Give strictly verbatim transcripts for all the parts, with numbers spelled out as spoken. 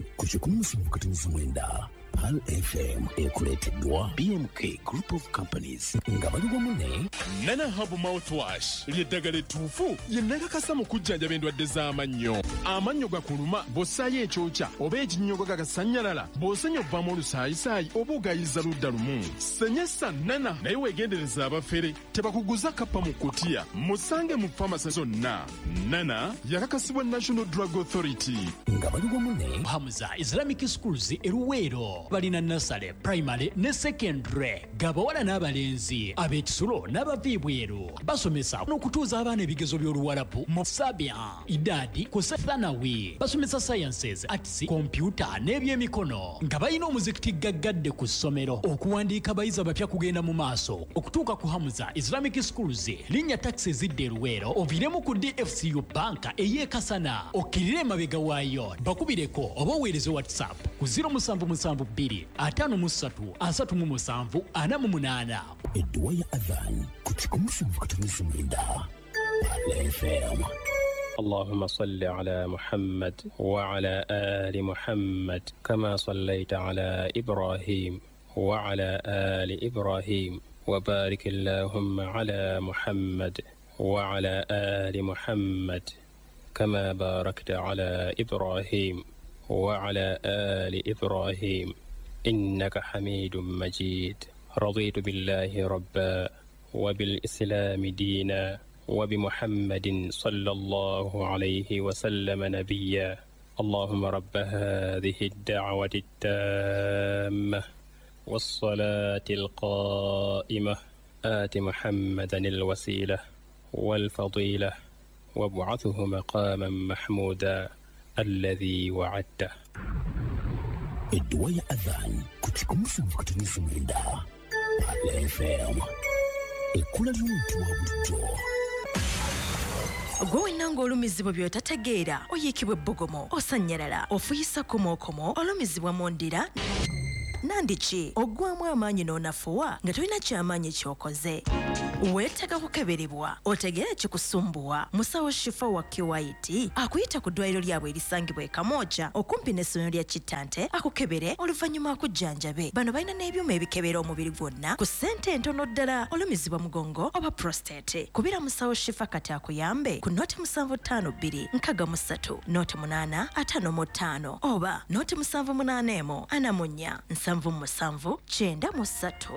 kuchikumu mkatanizi mwenda Pal F M ekuleteddwa B M K Group of Companies nga baliwo mune Nana Hub Mouthwash ly'eddagala ettuufu lye nnakakasa mu kujjanjaba endwadde z'amannyo. Amannyo gakuluma bw'ossaayo ekyokya oba ekinnyogo gagasannyalala bw'osenya obbamu olusaayisaayi oba ogayiza ludda lumu. Senyesa Nana naye weegendereza abafere tebakuguza kappa mu kkutiya musange mu famasi zonna. Nana yakakasibwa National Drug Authority nga baliwo mune Hamza Islamic Schools eruweero balina nasale primary ne secondary gabawala n'abalenzi ab'ekisulo n'abaviibweru basomesa n'okutuuza abaana ebigezo by'oluwalabu mu sabia idadi ku sethanawi basomesa sciences arts computer n'ebyemikono nga balina omuzikiti gaggadde ku ssomero okuwandiika bayizi abapya kugenda mu maaso okutuuka ku Hamza Islamic Schools linnya taxi zidde eruweero oviremu ku D F C U banka ey'ekasana okkirire emabega waayo bakubireko oba oweereze whatsapp ku zero seven seven bbiri ataano mu ssatu asatu mu musanvu ana mu munaana. Edduwa ya adhan kutikumu mkatanizi mwenda Pal F M. اللهم صل على محمد وعلى آل محمد كما صليت على إبراهيم وعلى آل إبراهيم وبارك اللهم على محمد وعلى آل محمد كما باركت على إبراهيم وعلى آل إبراهيم إنك حميد مجيد. رضيت بالله ربا وبالإسلام دينا وبمحمد صلى الله عليه وسلم نبيا. اللهم رب هذه الدعوة التامة والصلاة القائمة آت محمدا الوسيلة والفضيلة وابعثه مقاما محمودا الذي وعدته. Edduwa ya adhan kutikumu mkatanizi mwenda Pal F M. Ekula ly'omuntu wa bulijjo. Gwe wenna ng'olumizibwa by'otategeera oyiikibwa ebbogomo osannyalala ofuyisa komokomo olumizibwa mu ndira nandiki oggwamu amaanyi n'onafuwa nga tolina kyamaanyi ky'okoze weetaaga kukeberebwa otegeere kikusumbuwa musawo Shifa wa Kiwaiti akuyita ku ddwaliro lyabwe erisangibwa e Kamooja okumpi n'essomero lya Kittante akukebere oluvannyuma akujjanjabe. Bano balina n'ebyuma ebikebera omubiri gwonna ku ssente entono ddala olumizibwa mugongo oba prostate. Kubira musawo Shifa kati akuyambe ku noti musanvu ttaano bbiri nkaaga mu ssatu noti munaana ataano mu ttaano oba noti musanvu munaana emu ana mu nnya nsanvu mu musanvu kyenda mu ssatu.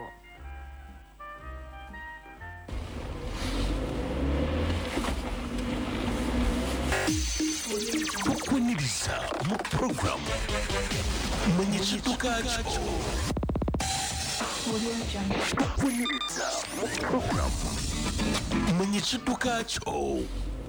Tukwaniriza mu program mwenye kitukacho. Tukwaniriza mu program mwenye kitukacho.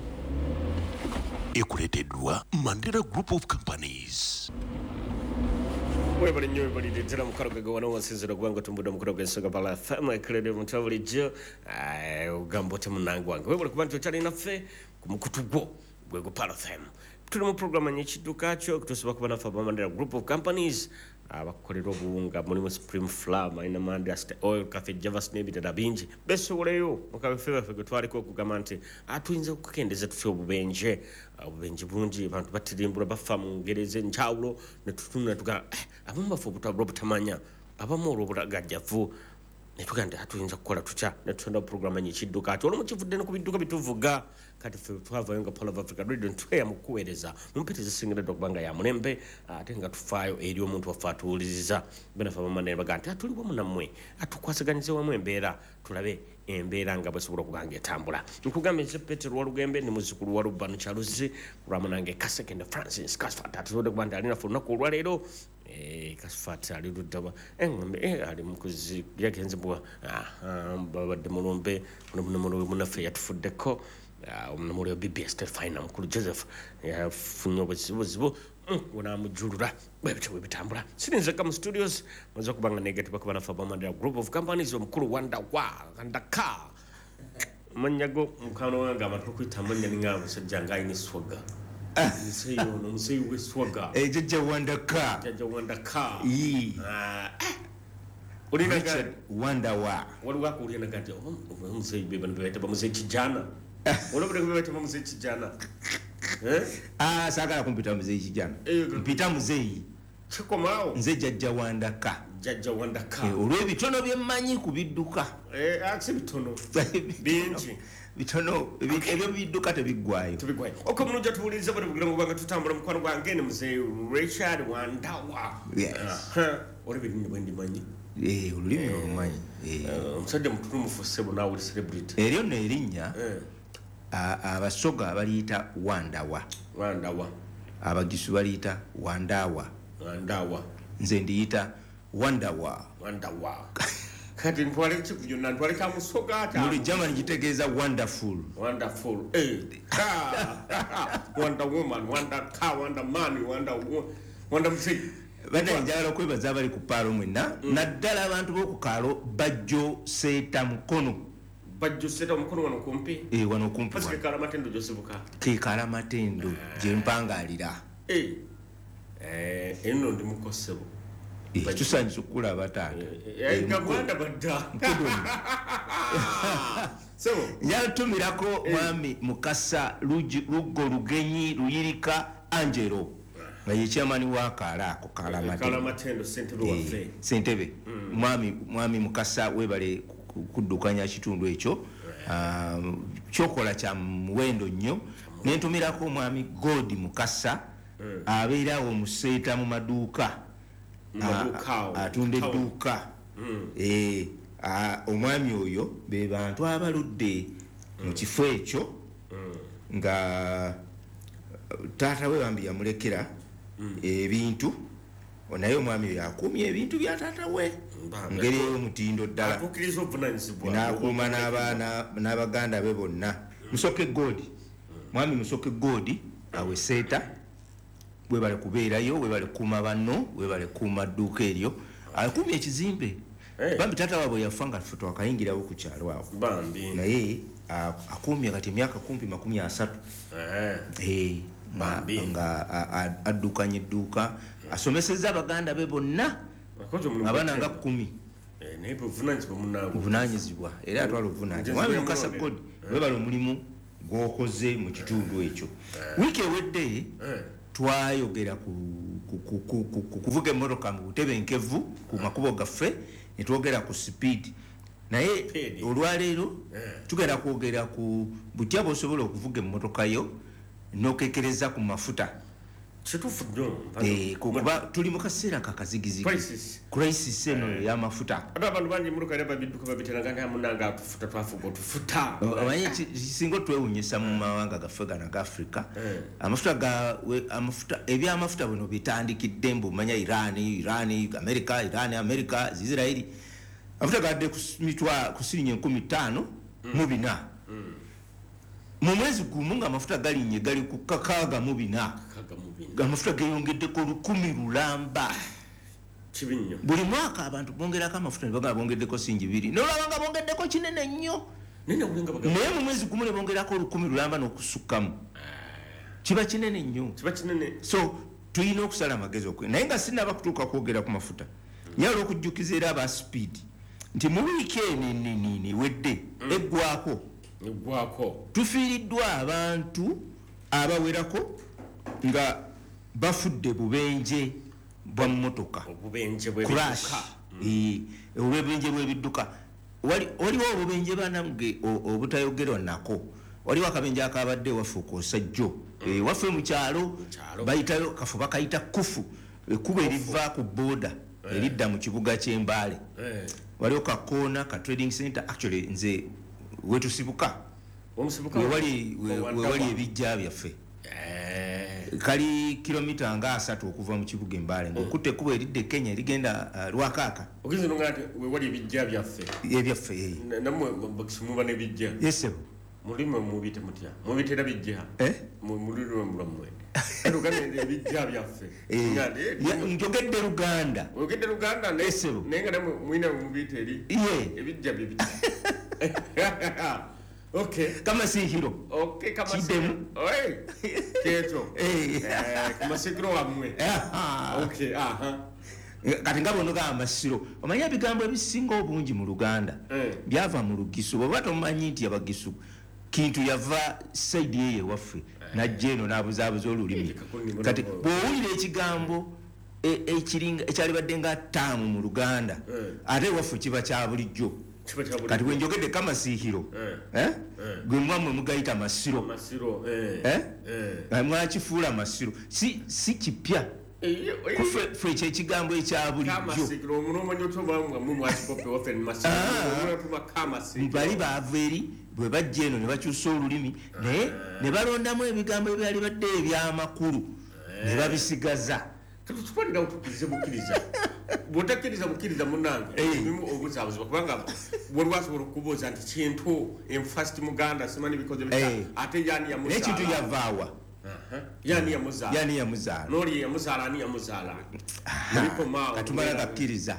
Ekuleteddwa Mandela Group of Companies. Webali nyo webali detera mukaro gwe wana wasinzira gwango tumbuda mukaro gwe soga bala fama krede mutavuli jo ugambo te munangu wange webali kubantu cyali naffe kumukutugwo gwe go Pal F M. Tuli mu program nyekidukacho kutusiba kuba nafa Mandela Group of Companies abakolera obuwunga mulimu Supreme Flour ina Mandela Oil Cafe Java Snake da bingi besoleyo mukabe feva fego twaliko okugamba nti atuyinza okukendeza tutyo obubenje obubenje bungi abantu batirimbula bafa mu ngereze njawulo ne tutuna tuga abamu bafu obutabula obutamanya abamu olwobulagajjavu ne tuganda atuyinza kukola tutya ne tutunda program nyekiddukacho olwo mukivudde ne kubidduka bituvuga kati fe twavayo nga Pole of Africa Radio ntweya mukuweereza mumpitiriza singira dokubanga ya mulembe ate nga tufaayo eri omuntu wafaatuuliziza bena fa mama ne baga nti atuliwo munammwe atukwasaganyize wamu embeera tulabe embeera nga bwesobola okuganga etambula. Nkugamba nze Peter Walugembe ne muzukulu wa Lubano Chaluzi lwamunange Kaseke ne Francis Kasfat atuzode kuba nti alina fu lunaku olwaleero eh Kasfat ali ludaba engombe eh ali mukuzi yagenzebwa babadde mulumbe munomolo munaffe yatufuddeko omunomolo B B S Stefano mukulu Joseph yafunye obuzibuzibu unamujulura bwebyo bwebitambula sirinze kama studios maze kubanga negative kubana fa Mandela Group of Companies omukulu wanda wa kandaka manyago mukano wanga abantu kwita manya ninga sajanga ini swaga Museyo no museyo we swaga eh jaja wanda ka jaja wanda ka yi ah ulina ga wanda wa wali wako ulina ga museyo bebe bete ba museyo kijana wala bebe bete ba museyo kijana eh ah sagala kumpita muzeyi kijana mpita muzeyi chikomao nze jajja wandaka jajja wandaka olw'ebitono bye mmanyi ku bidduka eh akse bitono bingi bitono ebyo bidduka tebiggwayo tebigwayo oko munujja tuwuliriza bali bugira mubanga tutambula mukwano gwange ne muzeyi Richard Wandawa olw'ebintu bwendi manyi eh olulimi olumanyi omusajja mututumufu ssebo naawe oli celebrity eryo nno erinnya abasoga baliyita Wandawa Wandawa abagisu baliyita Wandawa Wandawa nze ndiyita Wandawa Wandawa kati ntwale kikujo na ntwale ka musoga ata muri German gitegeeza wonderful wonderful eh Wonder woman wonder car wonder man wonder wonder msi bana njala kwebaza bali ku palo mwenna naddala abantu b'oku kalo bajjo seta mukono bajjo seta mukono wano kumpi eh wano kumpi pasike kala matendo josibuka ke kala matendo je mpangalira eh eh eno ndi mukosebo eh tusanyiza okulaba taata eh ngabanda badda so yatumirako mwami Mukasa Lugo Lugenyi Luyirika Angelo nga ye chairman wa kala ko kala matendo kala matendo sentebe wafe sentebe mwami mwami Mukasa webale kuddukanya kitundu ekyo kyokola kya muwendo nnyo nentumirako mwami God Mukasa abeerawo museeta mu maduuka atunda edduuka eh omwami oyo be bantu abaludde mu kifo ekyo nga taata we bambi yamulekera ebintu naye omwami oyo akumye ebintu bya taata we ngeri y'omutindo ddala n'akuuma n'abaana n'abaganda be bonna Musoke God mwami Musoke God awe seeta we bale kubeerayo we bale kuuma banno we bale kuuma dduuka eryo akumye ekizimbe bambi taata waabwe yafa nga ffe twakayingirawo ku kyalo awo naye akumye kati emyaka kumpi makumi asatu nga addukanya edduuka asomesezza abaganda be bonna abaana nga kumi buvunaanyizibwa era atwala obuvunaanyizibwa mwami Mukasa God webala omulimu gw'okoze mu kitundu ekyo wiiki ewedde twayogera ku kuvuga emmotoka mu butebenkevu ku makubo gaffe ne twogera ku speed naye olwaleero tugenda kwogera ku butya bw'osobola okuvuga emmotoka yo n'okekereza ku mafuta kuba tuli mu kaseera kakazigizigi crisis eno y'amafuta abantu bangi muruka era babidduka babiteranga nga munanga tufuta twafuga tufuta abanye singo twewunyisa mu mawanga gaffe gana ga Africa amafuta ga amafuta ebyamafuta bino bitandikidde mbu manya Iran Iran America Iran America Israeli amafuta gadde kumitwa kusirinye nkumi ttaano mu bina mu mwezi gumu nga amafuta galinye gali ku kakaaga mu bina amafuta geyongeddeko lukumi lulamba kibinyo buli mwaka abantu bongerako amafuta ne bagamba bongeddeko singi biri nolwabanga bongeddeko kinene nnyo naye mu mwezi gumu ne bongerako olukumi lulamba n'okusukkamu kiba kinene nnyo so tulina okusala amagezi okwe naye nga sinaba kutuuka kwogera ku mafuta nyala okujjukiza era aba speed nti mu wiiki enenenine wedde eggwako eggwako tufiiriddwa abantu abawerako nga bafudde bubenje bwa mmotoka obubenje bw'ebidduka obubenje bw'ebidduka waliwo obubenje banange obutayogerwa nako waliwo akabenje akabadde wafuuka osajjo waffe mu kyalo bayitayo kafu bakayita kufu ekkuba eriva ku booda eridda mu kibuga ky'Embaale waliwo kakoona ka trading center actually nze wetusibuka wewali ebijja byaffe kali kilomita nga asatu okuva mu kibuga Embaale ng'okutte ekkubo eridde Kenya erigenda Lwakaaka ogize nongati wewali ebijja byaffe ebyaffe namwe bakisimuba n'ebijja yesebo mulimo mubite mutya mubitera bijja mululiro mulamwe ndugane ebijja byaffe njogedde Luganda ogedde Luganda nesebo nenga namwe mwina mubite eri ebijja byebijja okay kama si hiro okay kama si oi keto eh kama si hiro amwe okay aha kati ngabo ndo ga masiro omanya bigambo ebisinga obungi mu Luganda byava mu Lugisu baba tomanyi nti abagisu kintu yava side ye waffe najja eno n'abuzaabuza olulimi kati bw'owulira ekigambo ekiringa ekyalibadde nga ttaamu mu Luganda ate waffe kiba kya bulijjo kati bwe njogedde kamasiihiro gwe mwamwe mugayita masiro mwakifuula masiro si kipya ffe ekyo ekigambo ekya bulijjo bali baava eri bwe bajja eno ne bakyusa olulimi naye ne balondamu ebigambo ebyali badde ebyamakulu ne babisigaza tutukwalira utukirize bukiriza bwotakkiriza bukiriza munange ebimu obuzaabuzi kubanga bwolwasobola okubuuza nti kintu enfast muganda simanyi bikoze bita ate yani yamuzaala n'ekintu yavaawa yani yamuzaala yani yamuzaala n'oli yamuzaala ani yamuzaala katumala gakkiriza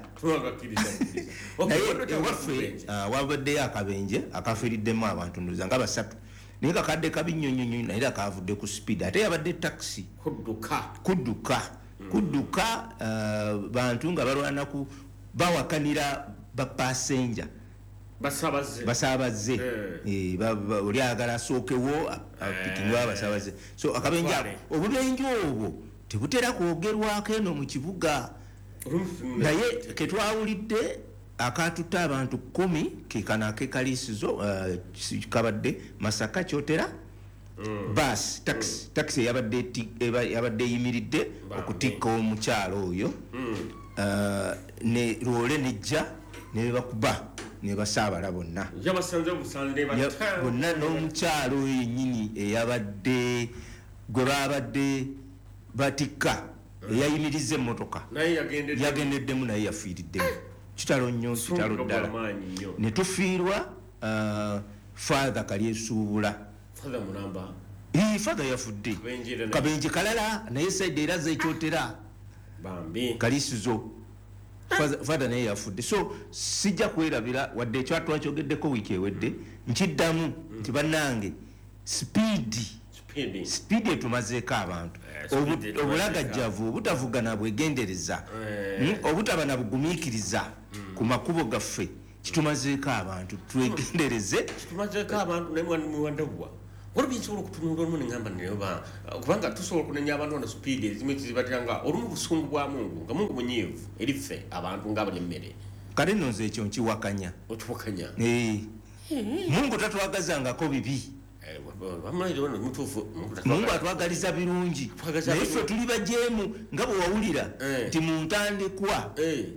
ewaffe wabaddeyo akabenje akafiiriddemu abantu nduza nga basatu naye kakadde kabi nnyo nnyo nnyo naye kavudde ku speed ate yabadde taxi kudduka kudduka kudduka bantu nga balwana ku bawakanira bapassenger basabaze basabaze eh oli agala asookewo apikingwa basabaze so akabenja obubenje obwo tebutera kwogerwako eno mu kibuga naye ketwawulidde akatuta abantu kumi kekanake kalisizo kabadde Masaka Kyotera bus taxi taxi yabadde yabadde yimiridde okutikka omukyalo oyo ne role nejja ne bakuba ne basaabala bonna yabasanze obusande batayo bonna n'omukyalo yennyini eyabadde gwe babadde batikka eyayimiriza emmotoka yagendeddemu naye yafiiriddemu kitalo nnyo kitalo ddala ne tufiirwa father Kalyesuubula father mulamba ii father yafudde kabenje kalala naye saidi eraza ekyotera bambi kalisizo father naye yafudde so sijja kwerabira wadde ekyatwa kyogeddeko wiiki ewedde nkiddamu nti bannange speedi speedi etumazeeko abantu obulagajjavu obutavugana bwegendereza obutaba na bugumiikiriza ku makubo gaffe kitumazeeko abantu twegendereze kitumazeeko abantu naye muwandabwa waliwo byensobola okutunula olumu neŋŋamba neyoba kubanga tusobola okunenya abantu wana speedi ezimu ekizibatyanga olumu busungu bwa Mungu nga Mungu munyiivu eri ffe abantu ng'abalya emmere kale nnoze ekyo nkiwakanya okiwakanya Mungu tatwagazangako bibi Mungu atwagaliza birungi naye ffe tuli bajeemu nga bwe wawulira nti mu ntandikwa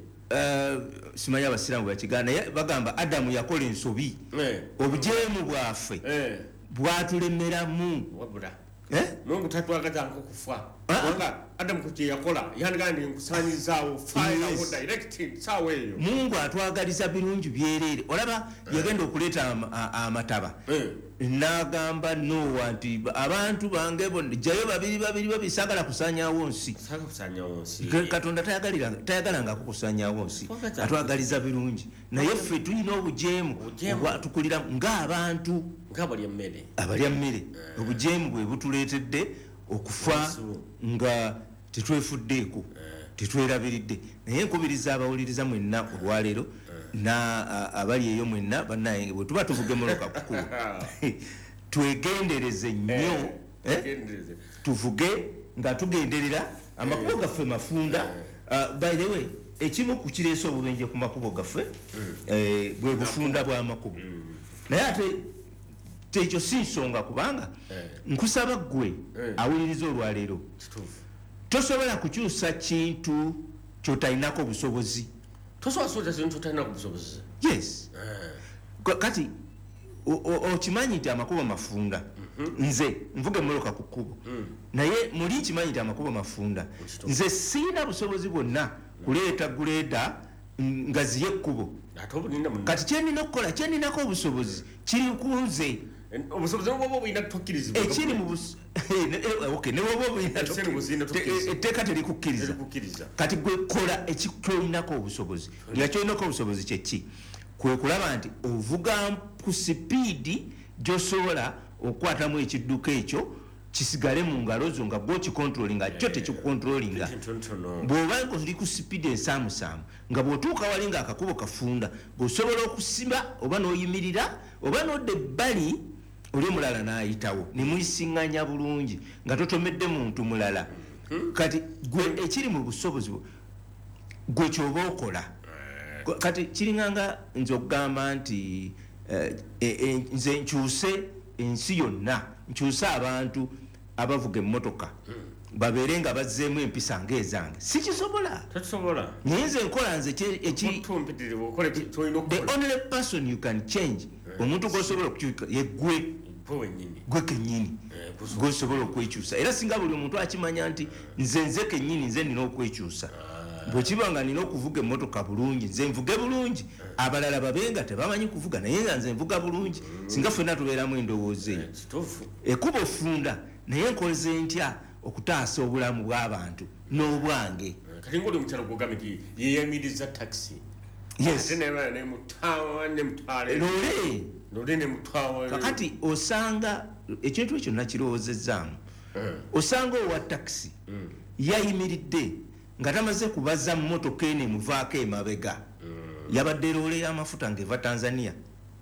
simanyi abasiraamu bakigana naye bagamba Adamu yakola ensobi obujeemu bwaffe bwatulemeramu Mungu tatwagazanga okufa kubanga Adamu kye yakola yandikandi nkusaanyizaawo final directed saawa eyo Mungu atwagaliza birungi byerere olaba yagenda okuleeta amataba n'agamba Nowa nti abantu bange bonna jjayo babiri babiri babisagala kusaanyaawo nsi Katonda tayagalanga kukusaanyaawo nsi atwagaliza birungi naye ffe tulina obujeemu obwatukulira ng'abantu abalya mmere obujeemu bwe butuleetedde okufa nga tetwefuddeeko tetwerabiridde naye nkubiriza abawuliriza mwenna olwaleero na abali eyo mwenna bannaye bwe tuba tuvuge moloka kukulu twegendereze nnyo tuvuge nga tugenderera amakubo gaffe mafunda by the way ekimu ku kireesa obubenje ku makubo gaffe bwe bufunda bw'amakubo naye ate tekyo si nsonga kubanga nkusaba ggwe awuliriza olwaleero tosobola kukyusa kintu kyotalinako obusobozi tosobola kintu kyotalinako obusobozi yes kati okimanyi nti amakubo mafunda nze nvuga emmoloka ku kkubo naye muli nkimanyi nti amakubo mafunda nze siina busobozi bwonna kuleeta guleeda nga ziye ekkubo kati kyenina okukola kyeninako obusobozi kiri ku nze obusobozi bwoba obulina tokkirizibwa ekiri mu okay ne bwoba obulina etteeka terikukkiriza kati gwe kola ekikyolinako obusobozi nga kyolinako obusobozi kyeki kwe kulaba nti ovuga ku sipiidi gy'osobola okukwatamu ekidduka ekyo kisigale mu ngalo zo nga gwe okikontrolinga kyo tekikukontrolinga bw'oba oli ku sipiidi ensaamusaamu nga bw'otuuka wali nga akakubo kafunda bw'osobola okusiba oba n'oyimirira oba n'odda ebbali oli mulala n'ayitawo ne muyisiŋŋanya bulungi nga totomedde muntu mulala kati gwe ekiri mu busobozi gwe kyoba okola kati kiringanga nze okugamba nti nze nkyuse ensi yonna nkyuse abantu abavuga emmotoka babeere nga bazzeemu empisa ng'ezange sikisobola naye nze nkola nze the only person you can change omuntu gwosobola okukyuka ye gwe gwe kennyini gwosobola okwekyusa era singa buli omuntu akimanya nti nze nze kennyini nze nina okwekyusa bwe kiba nga nina okuvuga emmotoka bulungi nze nvuge bulungi abalala babenga tebamanyi kuvuga naye nga nze nvuga bulungi singa ffenna tubeeramu endowooza eyo ekuba ofunda naye nkoze ntya okutaasa obulamu bw'abantu n'obwange kati ng'oli omukyalo gwogambye nti yeeyamiriza taxi ate naye ne mutaawa ne mutwale lole lole ne mutaawa kakati osanga ekintu ekyo nakirowoozezaamu osanga owa taxi yayimiridde nga tamaze kubaza mmotoka eno emuvaako emabega yabadde loole y'amafuta ng'eva Tanzania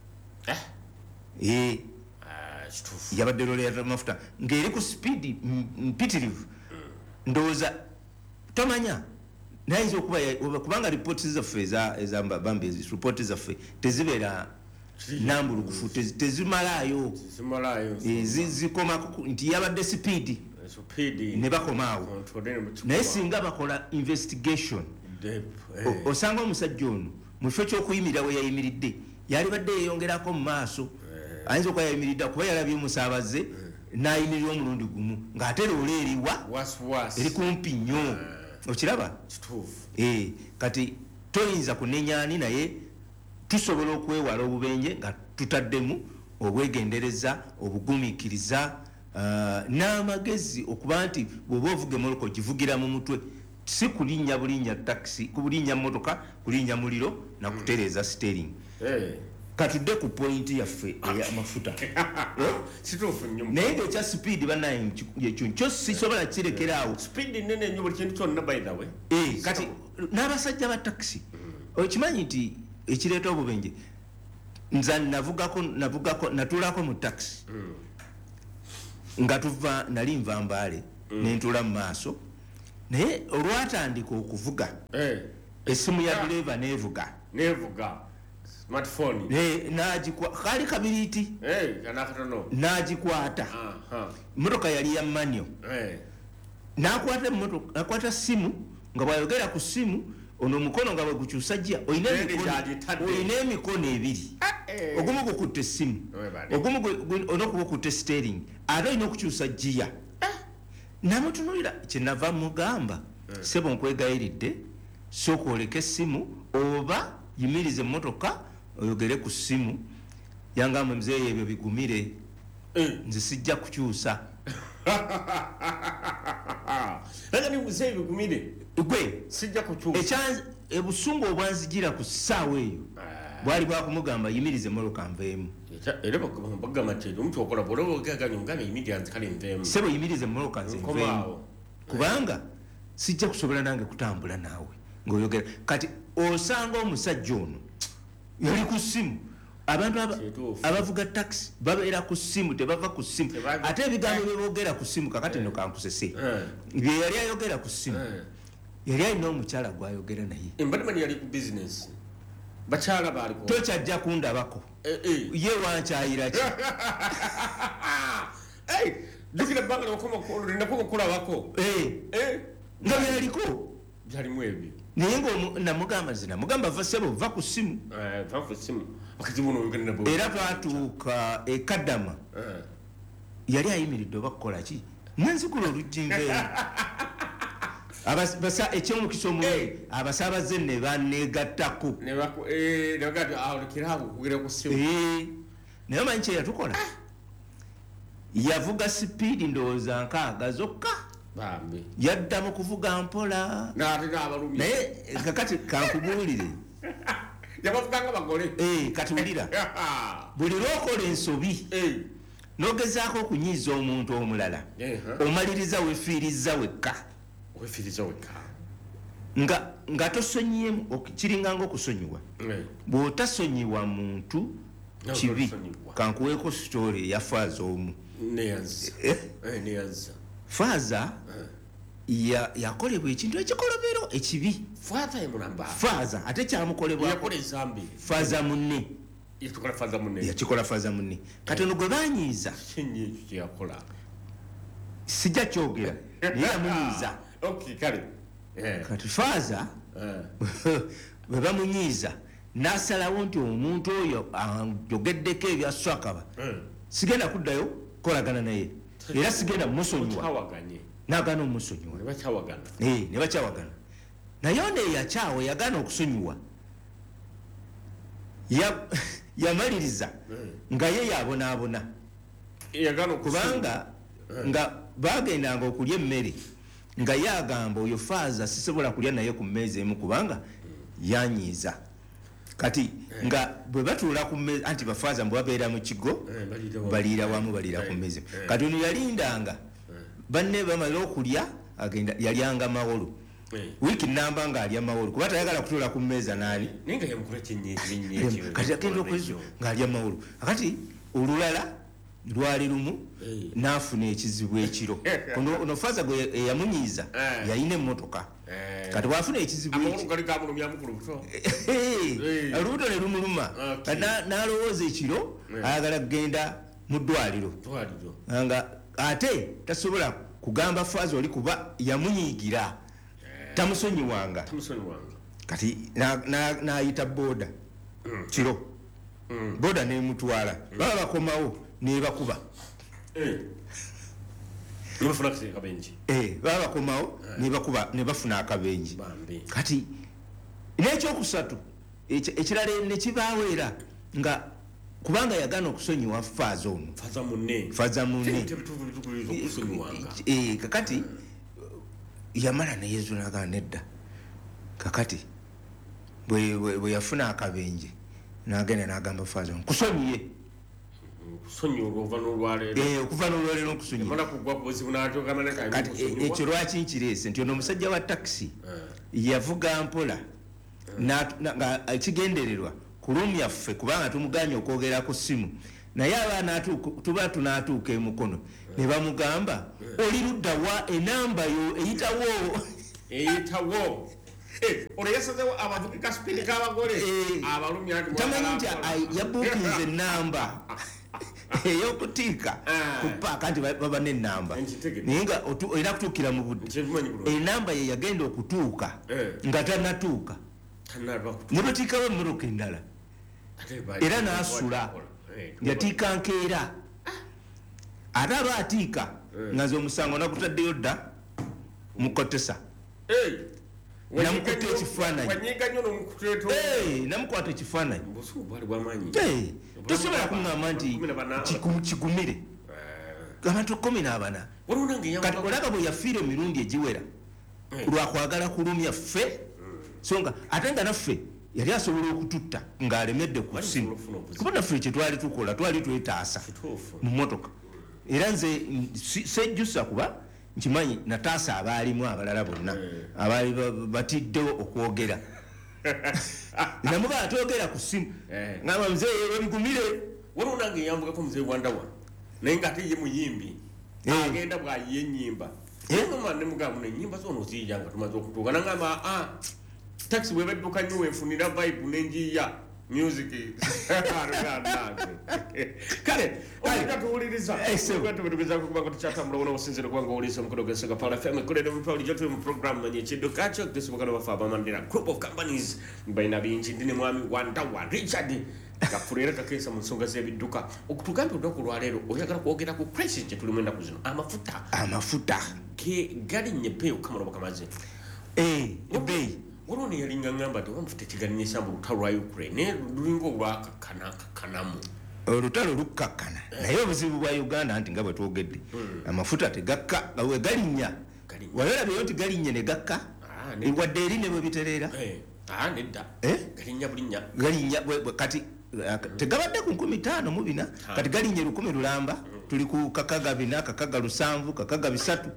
ee yabadde loole y'amafuta ng'eri ku sipiidi mpitirivu ndowooza tomanya nayinza okuba kubanga ripooti zaffe ezabambi ripooti zaffe tezibeera nambulukufu tezimalaayo zikomako nti yabadde sipiidi ne bakomaawo naye singa bakola investigation osanga omusajja ono mu kifo ky'okuyimirira we yayimiridde yalibadde yeyongerako mu maaso ayinza okuba yayimiridde kuba yalabye omusaabaze n'ayimirira omulundi gumu ng'ate loole eriwa eri kumpi nnyo okiraba kati toyinza kunenyaani naye tusobola okwewala obubenje nga tutaddemu obwegendereza obugumiikiriza n'amagezi okuba nti bw'oba ovuga emmotoka givugira mu mutwe si kulinnya bulinnya taxi kubulinnya mmotoka kulinnya muliro nakutereeza steering katudde ku pointi yaffe ey'amafuta naye ngaekya sipiidi bannaye ekyo kyo sisobola kirekeraawo kati n'abasajja ba taxi okimanyi nti ekireeta obubenje nza navugako navugako natulako mu taxi nga tuva nali nva Mbaale nentula mu maaso naye olwatandika okuvuga essimu ya driver nevuga nevuga smartphone eh najikwa kali kabiriti eh kana katono najikwata aha motoka yali ya manyo eh nakwata motoka nakwata simu nga bayogera ku simu ono mukono nga bagukyusajja oyina emikono oyina emikono ebiri ogumu gukutte simu ogumu ono kukutte steering ate oyina okukyusa jjiya namutunulira kyenava mugamba sebo nkwegayiridde sooka oleke essimu oba yimirize emmotoka oyogere ku ssimu yangamwe mzeeyi ebyo bigumire nze sijja kukyusa Lagani mzeeyi bigumire gwe sijja kukyusa ekyanze ebusungu obwanzigira ku ssaawa eyo bwali bwakumugamba yimirize emmotoka nveemu era bagamba nti omuntu okola bwolobogaganya omugamba yimirize nzikale nveemu sebo yimirize emmotoka nveemu kubanga sijja kusobola nange kutambula naawe ng'oyogera kati osanga omusajja ono yali ku ssimu abantu abavuga taxi babeera ku ssimu tebava ku ssimu ate ebigambo bye boogera ku ssimu kakati no kankusese bye yali ayogera ku ssimu yali alina omukyala gwayogera naye embadimani yali ku business bakyala baaliko tokyajja kundabako ye wankyayiraki jukira bbanga linako okulabako nga byaliko byalimu ebyo naye nga namugamba zina mugamba va sebo va ku ssimu era twatuuka ekadama yali ayimiridde oba kukola ki nenzikula oluggi nveemu ekyomukisa omulungi abasaabaze ne banegattako naye omanyi kyeyatukola yavuga sipiidi ndowooza nkaaga zokka yaddamu kuvuga mpola naye kakati kankubuulire kati wulira buli lwokola ensobi nogezaako okunyiiza omuntu omulala omaliriza wefiiriza wekka nga tosonyiyemu kiringanga okusonyiwa bw'otasonyiwa muntu kibi kankuweeko story ya Faaza omu neyanza neyanza Faaza ya yakolebwa ekintu ekikolobero ekibi Faaza emulamba Faaza ate kyamukolebwa yakola ezambi Faaza munne yatukola Faaza munne yakikola Faaza munne katono gwe banyiiza kinyi ekyo yakola sijja kyogera naye yamunyiiza okay kale kati Faaza bwe bamunyiiza n'asalawo nti omuntu oyo ajogeddeko ebya Swakaba sigenda kuddayo kolagana naye era sigenda musonyiwa n'agaana omusonyiwa ne bakyawagana naye ono eyakyawe yagaana okusonyiwa yamaliriza nga ye yabonaabona kubanga nga bagendanga okulya emmere nga yagamba oyo Faaza sisobola kulya naye ku mmeeza emu kubanga yanyiiza kati nga bwe batuula ku mmeeza anti bafaaza mbwe babeera mu kigo baliira wamu baliira ku mmeeza kati ono yalindanga banne bamala okulya agenda yalyanga mawolu wiiki namba nga alya mawolu kuba tayagala kutuula ku mmeeza naani kati agenda okwezo ng'alya mawolu akati olulala lwali lumu n'afuna ekizibu ekiro ono Faaza gwe yamunyiiza yalina emmotoka kati bwafuna ekizibu olubuto ne lumuluma n'alowooza ekiro ayagala kugenda mu ddwaliro nga ate tasobola kugamba Faaza oli kuba yamunyiigira tamusonyiwanga kati n'ayita booda kiro booda n'emutwala baba bakomawo nebakuba baba bakomawo nebakuba nebafuna akabenji kati n'ekyokusatu ekirala nekibaaweera nga kubanga yagaana okusonyiwa Faaza ono Faaza munne kakati yamala neyezu nagaa nedda kakati bwe yafuna akabenje nagenda nagamba Faaza nkusonyiye okuva n'olwaleero nkusonyiyeekyo lwaki nkireese nti ono omusajja wa takisi yavuga mpola nga ekigendererwa ku lumu yaffe kubanga tumuganye okwogera ku ssimu naye abaana tuba tunaatuuka emukono ne bamugamba oli luddawa enamba yo eyitawo eyitawo ono yasazewo abavuga kasipini k'abagole abalumi tamanyi nti yabuukinze enamba ey'okutiika ku paaka nti baba n'ennamba naye nga olina kutuukira mu budde enamba ye yagenda okutuuka nga tanatuuka ne batiikawo emmotoka endala era n'asula yatiika nkeera ate aba atiika nga nze omusango nakutaddeyo dda mukotesa namukuta ekifaananyi namukwata ekifaananyi tosobola kuŋŋamba nti kigumire abantu kumi n'abana kati olaga bwe yafiira emirundi egiwera lwakwagala kulumya ffe so nga ate nga naffe yali asobola okututta ng'alemedde ku ssimu kuba naffe kyetwali tukola twali twetaasa mu mmotoka era nze sejjusa kuba nkimanyi nataasa abaalimu abalala bonna abaali batiddewo okwogera namuba atwogera ku ssimu ngamba muzeeyi babigumire waliwo nange yambukako muzeeyi wandawa naye ngaate ye muyimbi agenda bwayiye ennyimba nomama nemugamu nenyimba zona oziyija nga tumaze okutuuka nangamba taxi bwebedduka nnyo wenfunira vibe nenjiya music kale olika tuwuliriza tubetugeza kubanga tukyatambula wona osinzire kubanga owuliriza omukono gw'ensonga Paul F M kulera mupawuli gyatuli mu program manye ekidduka kyo tusobokana bafa abamandira group of companies balina bingi ndine mwami Wandawa Richard kapulera kakeesa mu nsonga z'ebidduka okutugambe olunaku lwaleero oyagala kwogera ku crisis gye tuli mwenda ku zino amafuta amafuta galinnya ebbeeyi okukamala obukamaze ebbeeyi waliwo ne yalinga ngamba nti amafuta ekigalinyisa mu lutalo lwa Ukraine naye lulinga olwakakanakakanamu olutalo lukkakkana naye obuzibu bwa Uganda nti nga bwe twogedde amafuta tegakka we galinnya walabyeyo nti galinnya ne gakka wadde eri ne bwe bitereera nedda galinnya bulinnya galinnya kati tegabadde ku nkumi ttaano mu bina kati galinnya lukumi lulamba tuli ku kakaga bina kakaga lusanvu kakaga bisatu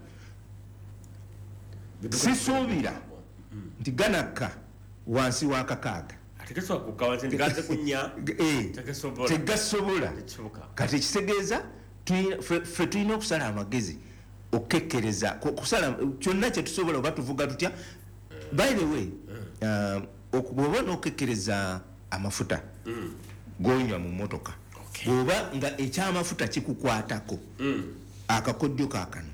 sisuubira nti ganakka wansi wa kakaaga tegeso kukawanze ndigaze kunya eh tegesobola tegasobola kati kitegeeza ffe tulina okusala amagezi okukekkereza kusala kyonna kye tusobola oba tuvuga tutya by the way okuboba n'okukekkereza amafuta gonywa mu motoka bw'oba nga ekyamafuta kikukwatako akakodyo kaakano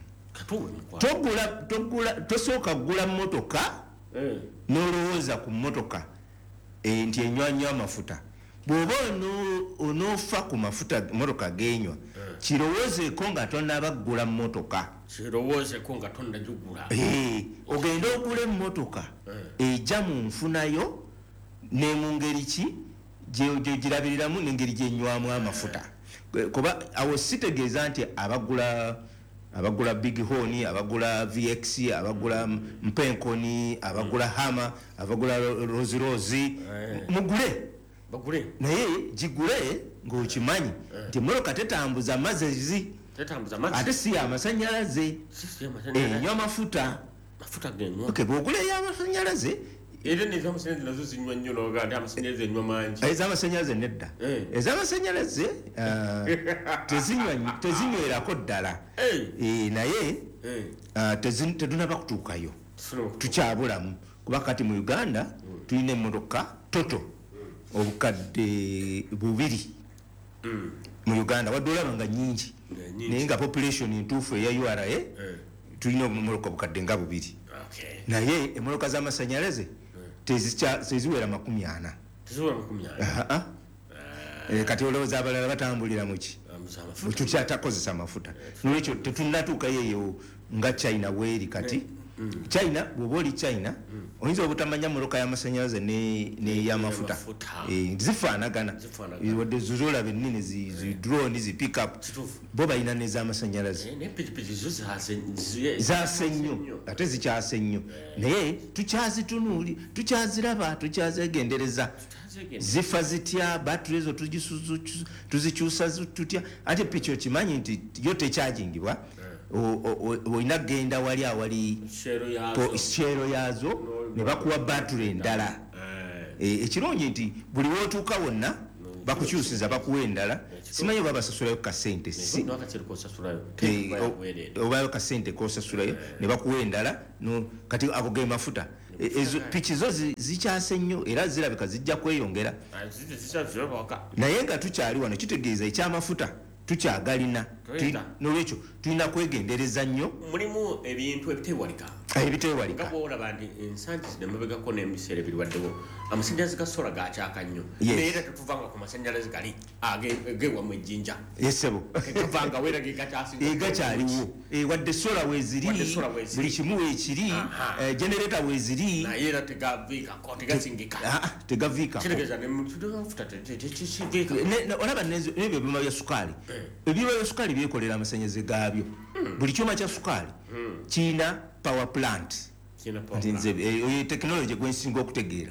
tosooka kugula motoka n'olowooza ku motoka nti enywanywa amafuta bw'oba onoofa ku mafuta motoka genywa kirowoozeeko nga tonaba kugula motoka kirowoozeeko nga tonnagigula ogenda ogula emmotoka ejja mu nfunayo ne mu ngeri ki gyegirabiriramu n'engeri gyenywamu amafuta kuba awo sitegeeza nti abagula abagula big horn abagula V X abagula mpenkoni abagula hama abagula rozi rozi mugule bagule naye gigule ng'okimanyi nti motoka tetambuza mazezi tetambuza mazezi ate si amasanyalaze enywa amafuta mafuta genywa okay bwogula y'amasanyalaze era n'ez'amasanyalaze nazo zinywa nnyo n'oga nti amasanyalaze enywa mangi ez'amasanyalaze nedda ez'amasanyalaze tezinywerako ddala naye tetunaba kutuukayo tukyabulamu kuba kati mu Uganda tulina emmotoka toto obukadde bubiri mu Uganda wadde olaba nga nyingi naye nga population entuufu eya U R A tulina emmotoka obukadde nga bubiri naye emmotoka z'amasanyalaze teziwera makumi ana kati olowooza abalala batambulira muki tukyatakozesa mafuta nolwekyo tetunatuukayo eyo nga China weeri kati China bw'oba oli China oyinza obutamanya motoka y'amasanyalaze n'ey'amafuta zifaanagana wadde zolaba ennene zi drone zi pickup bo balina n'ez'amasanyalaze zaase nnyo ate zikyase nnyo naye tukyazitunuuli tukyaziraba tukyazegendereza zifa zitya battery ezo tuzikyusa tutya ate piki okimanyi nti yo tekyagingibwa olina kgenda wali awali shero yazo ne bakuwa battery endala ekirungi nti buli wootuuka wonna bakukyusiza bakuwa endala simanyi oba basasulayo kasente obayo kasente kosasulayo ne bakuwa endala kati ago ge mafuta ezo piki zo zikyase nnyo era zirabika zijja kweyongera naye nga tukyali wano kitegeeza ekyamafuta tukyagalina nolwekyo tulina kwegendereza nnyo mulimu ebintu ebitewalika ebitewalika olaba nti ensangi zinemabegako n'ebiseera ebiriwaddewo amasanyalaze ga sola gakyaka nnyo naye era tetuvanga ku masanyalaze gali gewamu ejjinja yesebo tetuvanga wera gegakyaliwo wadde sola weziri buli kimu weekiri generata weziri naye era tegaviikako tegasingika tegaviikako olaba nebyo ebyuma bya sukaali ebyuma bya sukaali byekolera amasanyalaze gaabyo buli kyuma kya sukaali kiina power plant nze eyo technology gwensinga okutegeera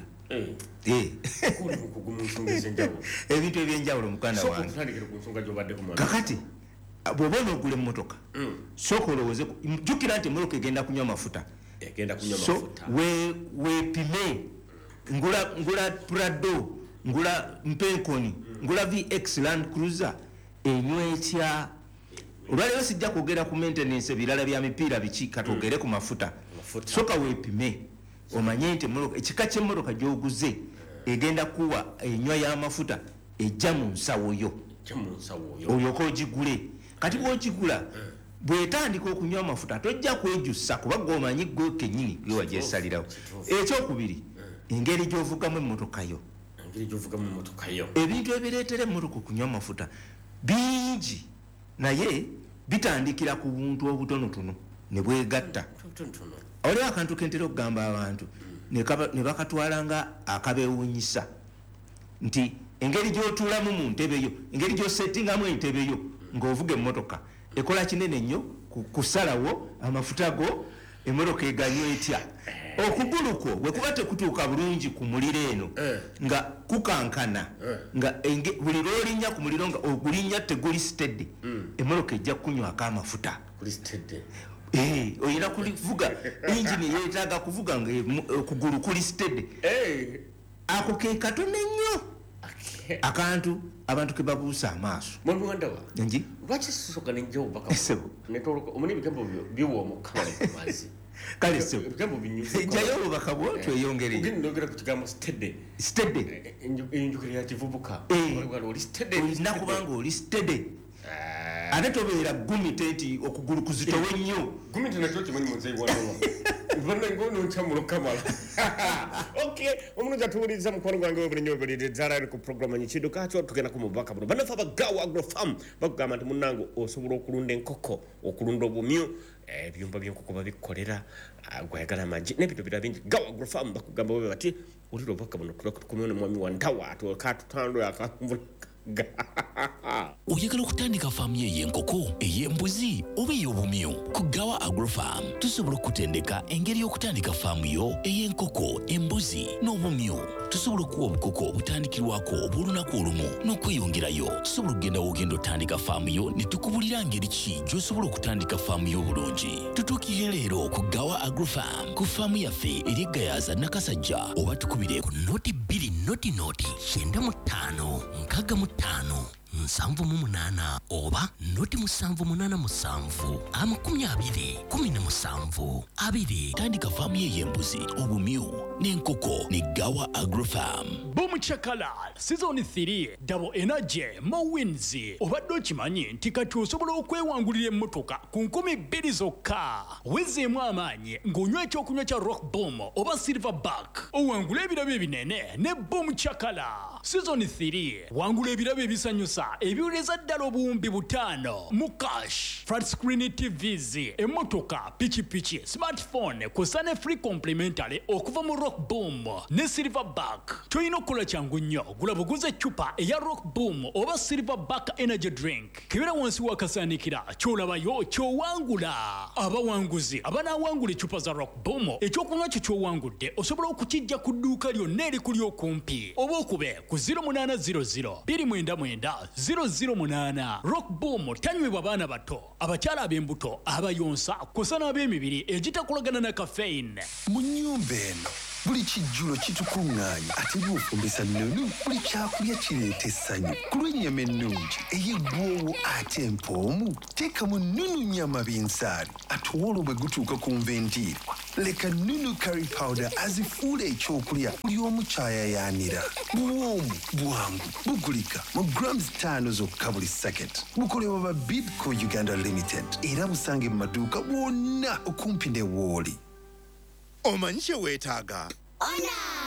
ebintu ebyenjawulo mukanda wange kakati bw'oba onoogula emmotoka sooka olowooze jjukira nti emmotoka egenda kunywa amafuta so weepime ngula Prado ngula mpenkoni ngula V X Land Cruiser enywa etya olwaleero sijja kwogera ku maintenance ebirala bya mipiira biki katwogere ku mafuta soka weepime omanye nti ekika ky'emmotoka gy'oguze egenda kuwa enywa y'amafuta ejja mu nsawo yo olyoka ogigule kati bw'ogigula bw'etandika okunywa amafuta tojja kwejjusa kuba gwomanyi gwe kennyini gwe wagyesalirawo ekyokubiri engeri gy'ovugamu emmotoka yo ebintu ebireetera emmotoka okunywa amafuta bingi naye bitandikira ku buntu obutonotono ne bwegatta oliwo akantu kentera okugamba abantu ne bakatwala nga akabewunyisa nti engeri gy'otuulamu mu ntebe yo engeri gy'osettingamu entebe yo ng'ovuga emmotoka ekola kinene nnyo kusalawo amafuta go emmotoka eganywa etya okugulukwo bwe kuba tekutuuka bulungi ku muliro eno nga kukankana nga buli lw'olinnya ku muliro nga ogulinnya teguli stedde emmotoka ejja kunywako amafuta olina kulivuga engine yeetaaga kuvuga nga okugulu kuli stedde ako ke katono nnyo akantu abantu ke babuusa amaaso mwandawa nji lwaki sisoka nenjawo baka netoloka omuni ebigambo biwa omukamala kumazi kale so ebigambo binyusa jayo obubaka bwotyo eyongere ndogera ku kigambo stede stede enjukira ya kivubuka oli stede olina kubanga oli stede ate tobeera gumi tenti okugulu kuzitowe nnyo gumi tenakyo kimanyi muzeyi wanowa bonna ngono nchamulo kamala okay omuntu jatuuliza mukwano gwange obulinyo obulire zara ku program nyikido kacho tugenda ku mubaka buno banafa bagawa agro farm bagamba nti munango osobola okulunda enkoko okulunda obumyu ebyumba by'enkoko babikolera gwayagala amagi n'ebintu birala bingi gawa agro farm bakugamba bwe bati uliro obubaka buno tukumene mwami wa ndawa atokatutando yakavula oyagala okutandika faamu y'enkoko ey'embuzi oba ey'obumyu ku Gawa Agrofarm tusobola okutendeka engeri y'okutandika faamu yo ey'enkoko embuzi n'obumyu tusobola okuwa obukoko obutandikirwako obw'olunaku olumu n'okweyongerayo tusobola okugenda w'ogenda otandika faamu yo ne tukubulira ngeri ki gy'osobola okutandika faamu yo obulungi tutuukire leero ku Gawa Agrofarm ku faamu yaffe eri Gayaza Nakasajja oba tukubire ku noti bbiri noti noti kyenda mu ttaano nkaaga mu ttaano nsanvu mu munaana oba noti musanvu munaana musanvu amakumi abiri kumi na musanvu abiri tandika faamu y'embuzi obumyu n'enkoko ne Gawa Agrofarm. Boom Chakala season three double energy mo wins obadde okimanyi nti kati osobola okwewangulira emmotoka ku nkumi bbiri zokka wezeemu amaanyi ng'onywa ekyokunywa kya Rock Boom oba Silverback owangula ebirabo ebinene ne Boom Chakala season three wangula ebirabo ebisanyusa ebiwuleza ddala obuwumbi butaano mu cash flat screen T Vs emmotoka pichipichi smartphone kusa ne free complimentary okuva mu Rock Boom ne Silverback toyina okukola kyangu nnyo gula buguze eccupa eya Rock Boom oba Silverback energy drink kibera wansi wakasaanikira kyolabayo kyowangula abawanguzi abanaawangula eccupa za Rock Boom ekyokunywa kyo kyowangudde osobola okukijja ku dduuka lyonna erikuli okumpi oba okube ku zero munana zero zero bbiri mwenda mwenda zero zero munana. Rock Boom tanywebwa baana bato abakyala ab'embuto abayonsa kusa n'ab'emibiri egitakolagana na caffeine mu nnyumba eno buli kijjulo kitukuŋŋaanya ate bw'ofumbisa nnunu buli kyakulya kireeta essanyu ku lw'ennyama ennungi ey'eggwoowo ate empoomu teekamu nnunu nnyama binsaali ate olwo bwe gutuuka ku nvendiirwa leka nnunu curry powder azifuula ekyokulya buli omu kyayayaanira buwoomu bwangu bugulika mu grams ttaano zokka buli saketi bukolebwa ba Bidco Uganda Limited era busange mu maduuka bwonna okumpi ne Wooli. omanyi kye weetaaga Ona